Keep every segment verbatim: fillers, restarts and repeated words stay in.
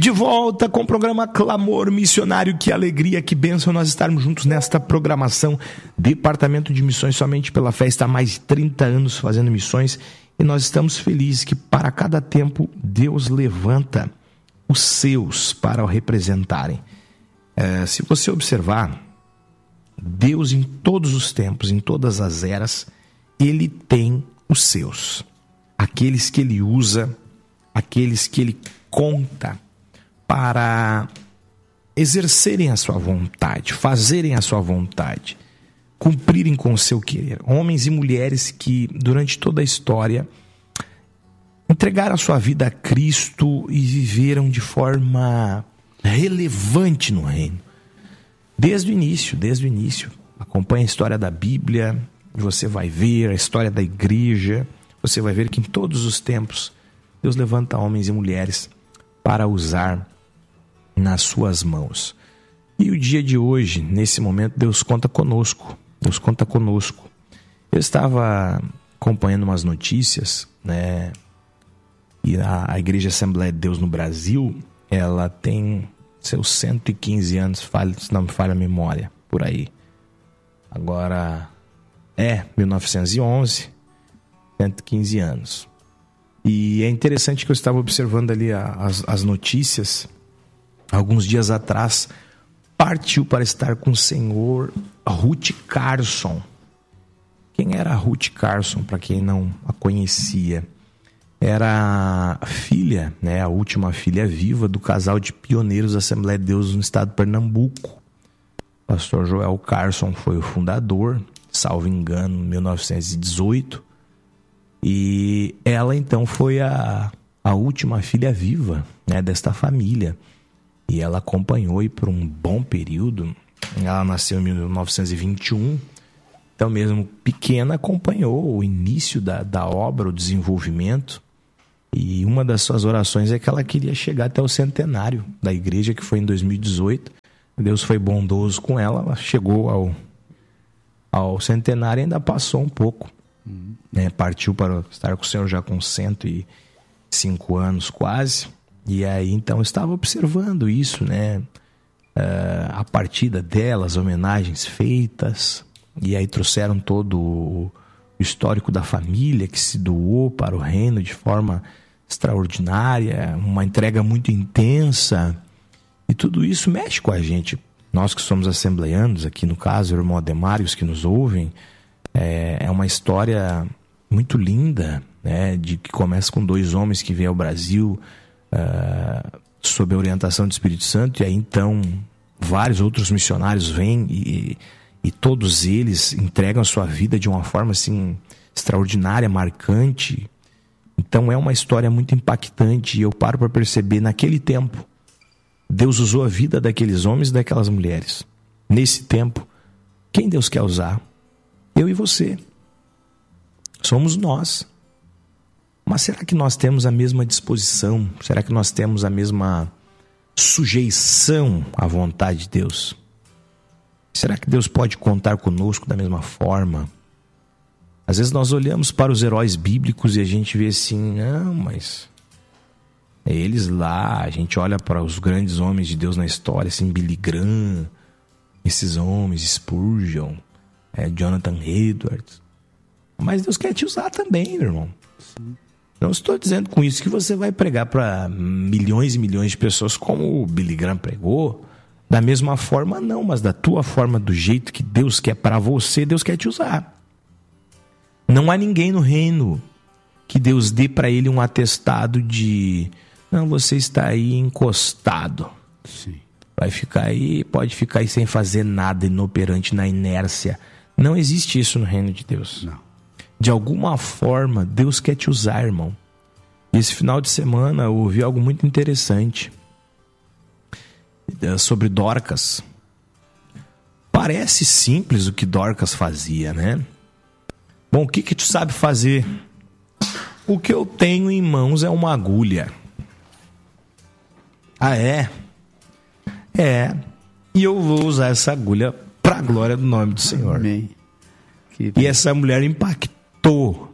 De volta com o programa Clamor Missionário. Que alegria, que bênção nós estarmos juntos nesta programação. Departamento de Missões Somente pela Fé está há mais de trinta anos fazendo missões e nós estamos felizes que para cada tempo Deus levanta os seus para o representarem. É, se você observar, Deus em todos os tempos, em todas as eras, Ele tem os seus. Aqueles que Ele usa, aqueles que Ele conta para exercerem a sua vontade, fazerem a sua vontade, cumprirem com o seu querer. Homens e mulheres que, durante toda a história, entregaram a sua vida a Cristo e viveram de forma relevante no reino. Desde o início, desde o início. Acompanhe a história da Bíblia, você vai ver a história da igreja, você vai ver que em todos os tempos Deus levanta homens e mulheres para usar nas suas mãos. E o dia de hoje, nesse momento, Deus conta conosco. Deus conta conosco. Eu estava acompanhando umas notícias, né? E a, a Igreja Assembleia de Deus no Brasil, ela tem seus cento e quinze anos, falha, se não me falha a memória, por aí. Agora, é, mil novecentos e onze, cento e quinze anos. E é interessante que eu estava observando ali as, as notícias. Alguns dias atrás, partiu para estar com o Senhor Ruth Carson. Quem era a Ruth Carson, para quem não a conhecia? Era filha, né, a última filha viva do casal de pioneiros da Assembleia de Deus no estado de Pernambuco. O pastor Joel Carson foi o fundador, salvo engano, em mil novecentos e dezoito. E ela então foi a, a última filha viva, né, desta família. E ela acompanhou e por um bom período. Ela nasceu em mil novecentos e vinte e um. Então, mesmo pequena, acompanhou o início da, da obra, o desenvolvimento. E uma das suas orações é que ela queria chegar até o centenário da igreja, que foi em dois mil e dezoito. Deus foi bondoso com ela, ela chegou ao, ao centenário e ainda passou um pouco. Uhum. Né? Partiu para estar com o Senhor já com cento e cinco anos quase. E aí, então, eu estava observando isso, né? Uh, a partida dela, as homenagens feitas. E aí trouxeram todo o histórico da família que se doou para o reino de forma extraordinária, uma entrega muito intensa. E tudo isso mexe com a gente. Nós que somos assembleanos, aqui no caso, o irmão Ademar e os que nos ouvem, é, é uma história muito linda, né? De que começa com dois homens que vêm ao Brasil Uh, sob a orientação do Espírito Santo, e aí então vários outros missionários vêm e, e todos eles entregam a sua vida de uma forma assim extraordinária, marcante. Então é uma história muito impactante e eu paro para perceber, naquele tempo Deus usou a vida daqueles homens e daquelas mulheres. Nesse tempo, quem Deus quer usar? Eu e você. Somos nós. Mas será que nós temos a mesma disposição? Será que nós temos a mesma sujeição à vontade de Deus? Será que Deus pode contar conosco da mesma forma? Às vezes nós olhamos para os heróis bíblicos e a gente vê assim, não, mas é eles lá. A gente olha para os grandes homens de Deus na história, assim, Billy Graham, esses homens, Spurgeon, é, Jonathan Edwards. Mas Deus quer te usar também, meu irmão. Sim. Não estou dizendo com isso que você vai pregar para milhões e milhões de pessoas como o Billy Graham pregou. Da mesma forma, não, mas da tua forma, do jeito que Deus quer para você, Deus quer te usar. Não há ninguém no reino que Deus dê para ele um atestado de não, você está aí encostado. Sim. Vai ficar aí, pode ficar aí sem fazer nada, inoperante, na inércia. Não existe isso no reino de Deus. Não. De alguma forma, Deus quer te usar, irmão. Esse final de semana eu ouvi algo muito interessante sobre Dorcas. Parece simples o que Dorcas fazia, né? Bom, o que que tu sabe fazer? O que eu tenho em mãos é uma agulha. Ah, é? É. E eu vou usar essa agulha para a glória do nome do Senhor. Amém. Que... E essa mulher impactou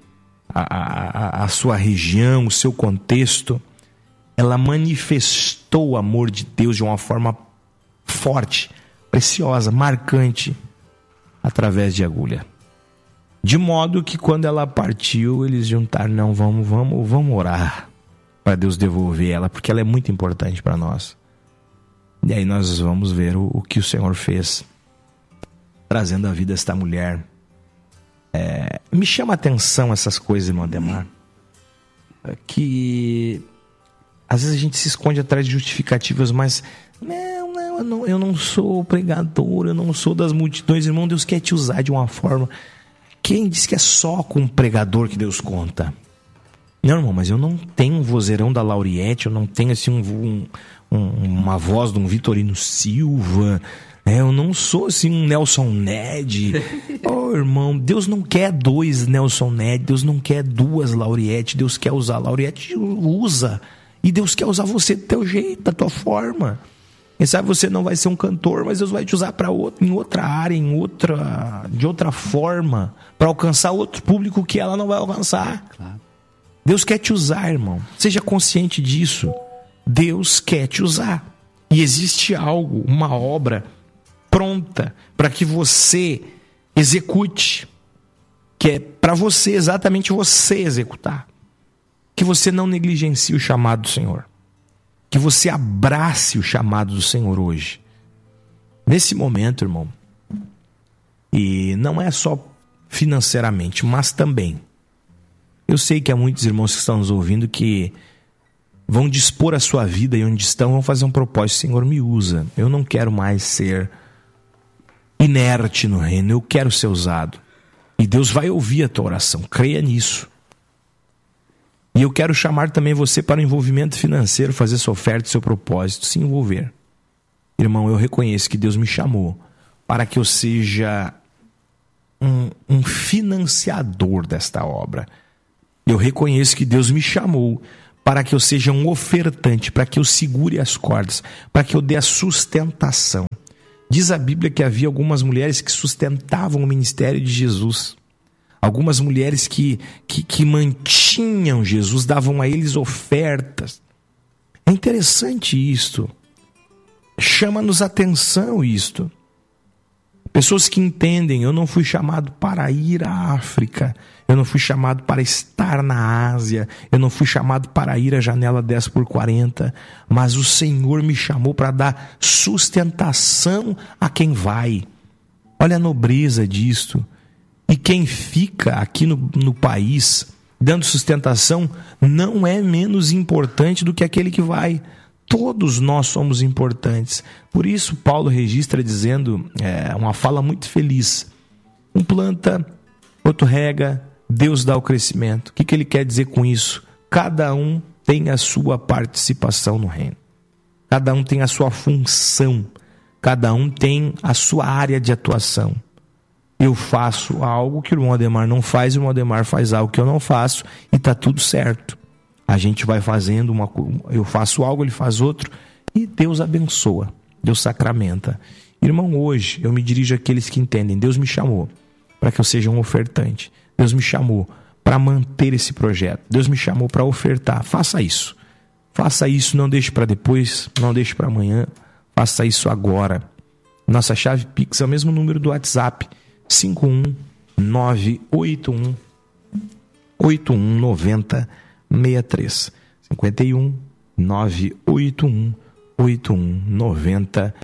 a, a, a sua região, o seu contexto. Ela manifestou manifestou o amor de Deus de uma forma forte, preciosa, marcante, através de agulha. De modo que quando ela partiu, eles juntaram, não, vamos, vamos, vamos orar para Deus devolver ela, porque ela é muito importante para nós. E aí nós vamos ver o, o que o Senhor fez, trazendo a vida esta mulher. É, me chama a atenção essas coisas, irmão Ademar, que às vezes a gente se esconde atrás de justificativas, mas não, não, eu não, eu não sou pregador, eu não sou das multidões. Irmão, Deus quer te usar de uma forma. Quem diz que é só com um pregador que Deus conta? Não, irmão, mas eu não tenho um vozeirão da Lauriette, eu não tenho assim um, um, uma voz de um Vitorino Silva, né? Eu não sou assim um Nelson Ned. Oh, irmão, Deus não quer dois Nelson Ned, Deus não quer duas Lauriette, Deus quer usar a Lauriette, usa. E Deus quer usar você do teu jeito, da tua forma. Quem sabe você não vai ser um cantor, mas Deus vai te usar para outro, em outra área, em outra, de outra forma, para alcançar outro público que ela não vai alcançar. Claro. Deus quer te usar, irmão. Seja consciente disso. Deus quer te usar. E existe algo, uma obra pronta para que você execute, que é para você, exatamente você executar. Que você não negligencie o chamado do Senhor. Que você abrace o chamado do Senhor hoje. Nesse momento, irmão, e não é só financeiramente, mas também. Eu sei que há muitos irmãos que estão nos ouvindo que vão dispor a sua vida e onde estão vão fazer um propósito. Senhor, me usa. Eu não quero mais ser inerte no reino. Eu quero ser usado. E Deus vai ouvir a tua oração. Creia nisso. E eu quero chamar também você para o envolvimento financeiro, fazer sua oferta e seu propósito, se envolver. Irmão, eu reconheço que Deus me chamou para que eu seja um, um financiador desta obra. Eu reconheço que Deus me chamou para que eu seja um ofertante, para que eu segure as cordas, para que eu dê a sustentação. Diz a Bíblia que havia algumas mulheres que sustentavam o ministério de Jesus. Algumas mulheres que, que, que mantinham Jesus, davam a eles ofertas. É interessante isto. Chama-nos atenção isto. Pessoas que entendem, eu não fui chamado para ir à África, eu não fui chamado para estar na Ásia, eu não fui chamado para ir à janela dez por quarenta, mas o Senhor me chamou para dar sustentação a quem vai. Olha a nobreza disto. E quem fica aqui no, no país dando sustentação não é menos importante do que aquele que vai. Todos nós somos importantes. Por isso Paulo registra dizendo, é, uma fala muito feliz. Um planta, outro rega, Deus dá o crescimento. O que, que ele quer dizer com isso? Cada um tem a sua participação no reino. Cada um tem a sua função. Cada um tem a sua área de atuação. Eu faço algo que o irmão Ademar não faz, o irmão Ademar faz algo que eu não faço e está tudo certo. A gente vai fazendo uma coisa, eu faço algo, ele faz outro e Deus abençoa, Deus sacramenta. Irmão, hoje eu me dirijo àqueles que entendem. Deus me chamou para que eu seja um ofertante. Deus me chamou para manter esse projeto. Deus me chamou para ofertar. Faça isso. Faça isso, não deixe para depois, não deixe para amanhã. Faça isso agora. Nossa chave Pix é o mesmo número do WhatsApp. cinco um nove oito um oito um nove zero seis três. cinco um nove oito um oito um nove zero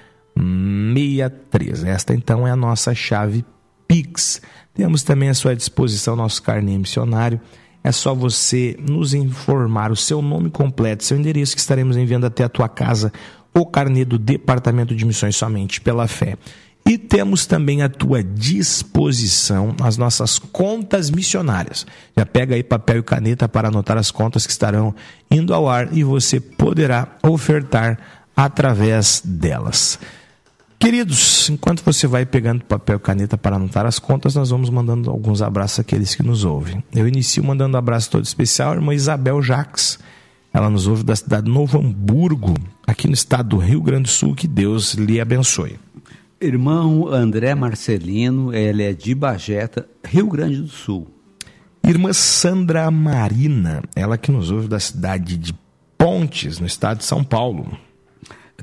seis três. Esta então é a nossa chave Pix. Temos também à sua disposição nosso carnê missionário. É só você nos informar o seu nome completo, seu endereço, que estaremos enviando até a tua casa o carnê do Departamento de Missões Somente pela Fé. E temos também à tua disposição as nossas contas missionárias. Já pega aí papel e caneta para anotar as contas que estarão indo ao ar e você poderá ofertar através delas. Queridos, enquanto você vai pegando papel e caneta para anotar as contas, nós vamos mandando alguns abraços àqueles que nos ouvem. Eu inicio mandando um abraço todo especial à irmã Isabel Jacques. Ela nos ouve da cidade de Novo Hamburgo, aqui no estado do Rio Grande do Sul. Que Deus lhe abençoe. Irmão André Marcelino, ele é de Bageta, Rio Grande do Sul. Irmã Sandra Marina, ela que nos ouve da cidade de Pontes, no estado de São Paulo.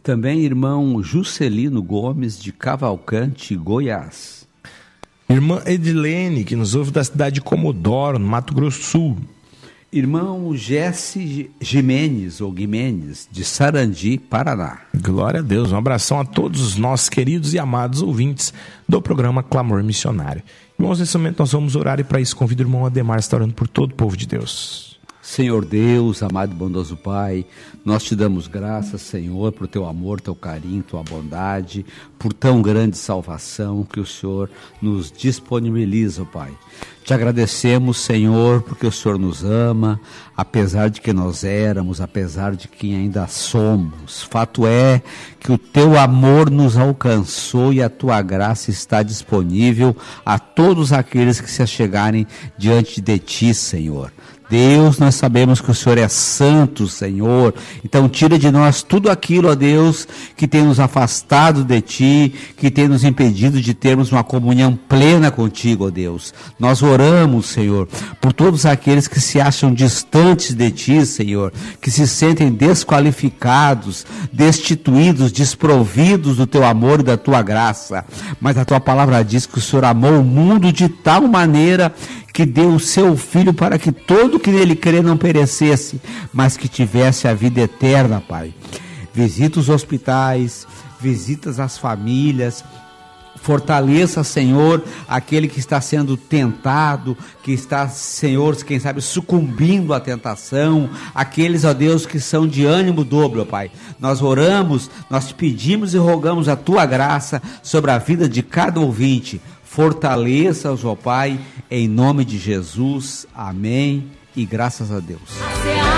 Também irmão Juscelino Gomes, de Cavalcante, Goiás. Irmã Edilene, que nos ouve da cidade de Comodoro, no Mato Grosso do Sul. Irmão Jesse Jimenez, ou Guimenez, de Sarandi, Paraná. Glória a Deus. Um abração a todos os nossos queridos e amados ouvintes do programa Clamor Missionário. Irmãos, nesse momento nós vamos orar e para isso convido o irmão Ademar a estar orando por todo o povo de Deus. Senhor Deus, amado e bondoso Pai, nós te damos graças, Senhor, por teu amor, teu carinho, tua bondade, por tão grande salvação que o Senhor nos disponibiliza, Pai. Te agradecemos, Senhor, porque o Senhor nos ama, apesar de que nós éramos, apesar de quem ainda somos. Fato é que o teu amor nos alcançou e a tua graça está disponível a todos aqueles que se achegarem diante de ti, Senhor. Deus, nós sabemos que o Senhor é santo, Senhor, então tira de nós tudo aquilo, ó Deus, que tem nos afastado de Ti, que tem nos impedido de termos uma comunhão plena contigo, ó Deus. Nós oramos, Senhor, por todos aqueles que se acham distantes de Ti, Senhor, que se sentem desqualificados, destituídos, desprovidos do Teu amor e da Tua graça, mas a Tua palavra diz que o Senhor amou o mundo de tal maneira que deu o seu Filho para que todo que nele crê não perecesse, mas que tivesse a vida eterna, Pai. Visita os hospitais, visita as famílias, fortaleça, Senhor, aquele que está sendo tentado, que está, Senhor, quem sabe, sucumbindo à tentação, aqueles, ó Deus, que são de ânimo dobro, ó Pai. Nós oramos, nós te pedimos e rogamos a Tua graça sobre a vida de cada ouvinte. Fortaleça-os, ó Pai, em nome de Jesus. Amém. E graças a Deus.